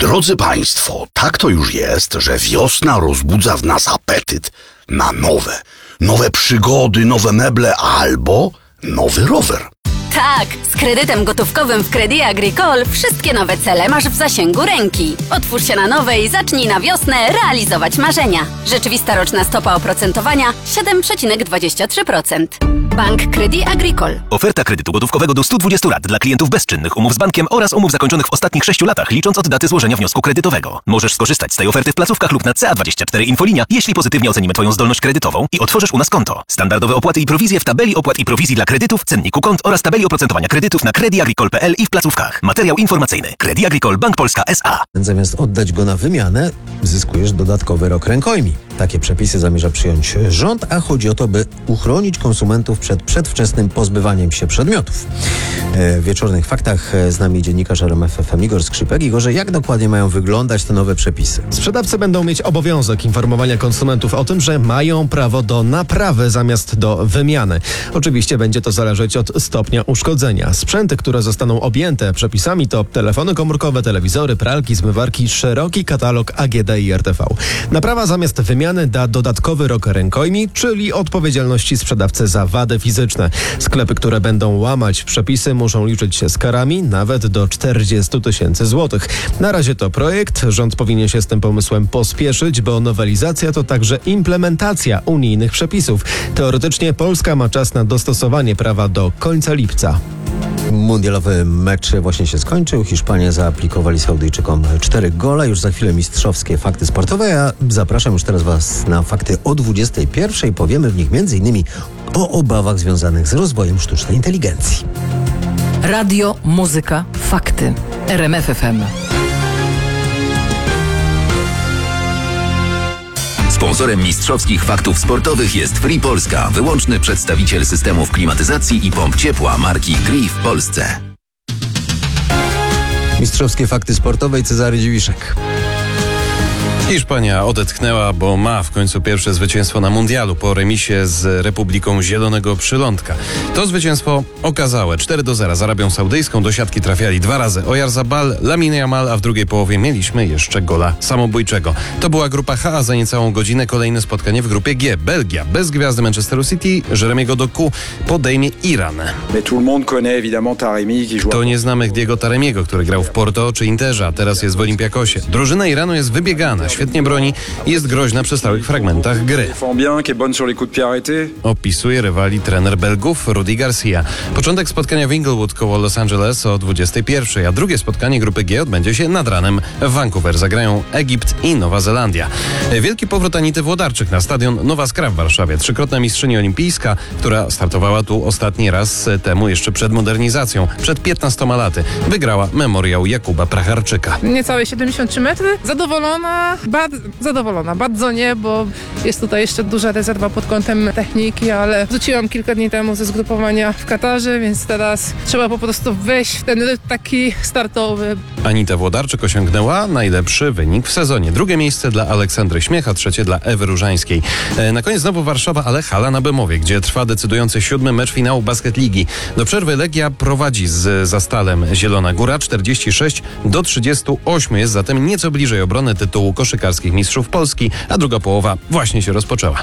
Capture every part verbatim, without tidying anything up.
Drodzy Państwo, tak to już jest, że wiosna rozbudza w nas apetyt na nowe, nowe przygody, nowe meble albo nowy rower. Tak, z kredytem gotówkowym w Crédit Agricole wszystkie nowe cele masz w zasięgu ręki. Otwórz się na nowe i zacznij na wiosnę realizować marzenia. Rzeczywista roczna stopa oprocentowania siedem przecinek dwadzieścia trzy procent. Bank Crédit Agricole. Oferta kredytu gotówkowego do stu dwudziestu lat dla klientów bezczynnych, umów z bankiem oraz umów zakończonych w ostatnich sześciu latach, licząc od daty złożenia wniosku kredytowego. Możesz skorzystać z tej oferty w placówkach lub na C A dwadzieścia cztery Infolinia, jeśli pozytywnie ocenimy Twoją zdolność kredytową i otworzysz u nas konto. Standardowe opłaty i prowizje w tabeli opłat i prowizji dla kredytów, cenniku kont oraz tabeli oprocentowania kredytów na credit agricole kropka p l i w placówkach. Materiał informacyjny. Crédit Agricole Bank Polska S A. Zamiast oddać go na wymianę, zyskujesz dodatkowy rok rękojmi. Takie przepisy zamierza przyjąć rząd, a chodzi o to, by uchronić konsumentów przed przedwczesnym pozbywaniem się przedmiotów. W Wieczornych Faktach z nami dziennikarz R M F F M Igor Skrzypek. Igorze, jak dokładnie mają wyglądać te nowe przepisy? Sprzedawcy będą mieć obowiązek informowania konsumentów o tym, że mają prawo do naprawy zamiast do wymiany. Oczywiście będzie to zależeć od stopnia uszkodzenia. Sprzęty, które zostaną objęte przepisami, to telefony komórkowe, telewizory, pralki, zmywarki, szeroki katalog A G D i R T V. Naprawa zamiast wymiany da dodatkowy rok rękojmi, czyli odpowiedzialności sprzedawcy za wady fizyczne. Sklepy, które będą łamać przepisy, muszą liczyć się z karami nawet do czterdziestu tysięcy złotych. Na razie to projekt. Rząd powinien się z tym pomysłem pospieszyć, bo nowelizacja to także implementacja unijnych przepisów. Teoretycznie Polska ma czas na dostosowanie prawa do końca lipca. Mundialowy mecz właśnie się skończył. Hiszpanie zaaplikowali Saudyjczykom cztery gole. Już za chwilę mistrzowskie fakty sportowe. Ja zapraszam już teraz Was na fakty o dwudziestej pierwszej. Powiemy w nich między innymi o obawach związanych z rozwojem sztucznej inteligencji. Radio, muzyka, fakty. R M F F M. Sponsorem mistrzowskich faktów sportowych jest Free Polska, wyłączny przedstawiciel systemów klimatyzacji i pomp ciepła marki Gree w Polsce. Mistrzowskie fakty sportowe i Cezary Dziwiszek. Hiszpania odetchnęła, bo ma w końcu pierwsze zwycięstwo na mundialu po remisie z Republiką Zielonego Przylądka. To zwycięstwo okazałe. cztery do zera z Arabią Saudyjską. Do siatki trafiali dwa razy Oyarzabal, Lamine Yamal, a w drugiej połowie mieliśmy jeszcze gola samobójczego. To była grupa H, a za niecałą godzinę kolejne spotkanie w grupie G. Belgia bez gwiazdy Manchesteru City, Jeremiego Doku podejmie Iran. To nieznamy Diego Taremiego, który grał w Porto czy Interze, a teraz jest w Olympiakosie. Drużyna Iranu jest wybiegana, świetnie broni i jest groźna przy stałych fragmentach gry. Opisuje rywali trener Belgów Rudi Garcia. Początek spotkania w Inglewood koło Los Angeles o dwudziestej pierwszej, a drugie spotkanie grupy G odbędzie się nad ranem w Vancouver. Zagrają Egipt i Nowa Zelandia. Wielki powrót Anity Włodarczyk na stadion Nowa Skra w Warszawie. Trzykrotna mistrzyni olimpijska, która startowała tu ostatni raz temu jeszcze przed modernizacją, przed piętnastoma laty. Wygrała memoriał Jakuba Pracharczyka. Niecałe siedemdziesiąt trzy metry. Zadowolona. Bardzo zadowolona, bardzo nie, bo jest tutaj jeszcze duża rezerwa pod kątem techniki, ale wróciłam kilka dni temu ze zgrupowania w Katarze, więc teraz trzeba po prostu wejść w ten rytm taki startowy. Anita Włodarczyk osiągnęła najlepszy wynik w sezonie. Drugie miejsce dla Aleksandry Śmiecha, trzecie dla Ewy Różańskiej. Na koniec znowu Warszawa, ale hala na Bemowie, gdzie trwa decydujący siódmy mecz finału Basket Ligi. Do przerwy Legia prowadzi z Zastalem Zielona Góra czterdzieści sześć do trzydziestu ośmiu. Jest zatem nieco bliżej obrony tytułu koszykarskich mistrzów Polski, a druga połowa właśnie się rozpoczęła.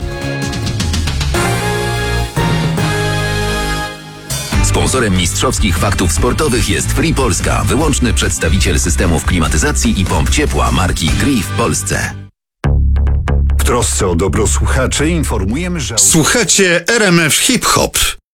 Sponsorem mistrzowskich faktów sportowych jest Free Polska, wyłączny przedstawiciel systemów klimatyzacji i pomp ciepła marki Gree w Polsce. W trosce o dobro słuchaczy informujemy, że... Słuchacie R M F Hip Hop.